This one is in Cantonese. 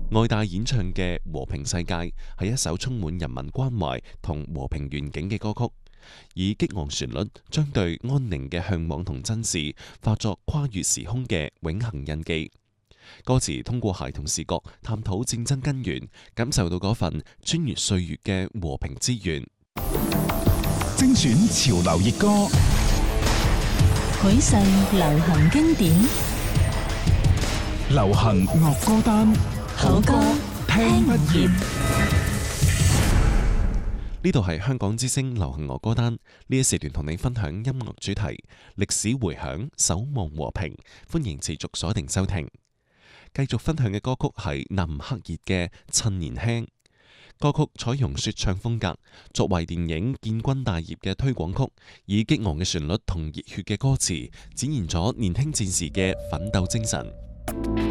愛戴演唱嘅《和平世界》係一首充滿人民關懷同和平願景嘅歌曲，以激昂旋律將對安寧嘅向往同珍視化作跨越時空嘅永恆印記。歌詞通過孩童視角探討戰爭根源，感受到嗰份穿越歲月嘅和平之願。 精選潮流熱歌， 許世流行經典， 流行樂歌單， 好歌聽不厭。 呢度係香港之聲流行樂歌單，呢一時段同你分享音樂主題，歷史回響，守望和平。歡迎持續鎖定收聽。繼續分享嘅歌曲係納克熱嘅《趁年輕》。歌曲採用說唱風格，作為電影《建軍大業》嘅推廣曲，以激昂嘅旋律同熱血嘅歌詞，展現咗年輕戰士嘅奮鬥精神。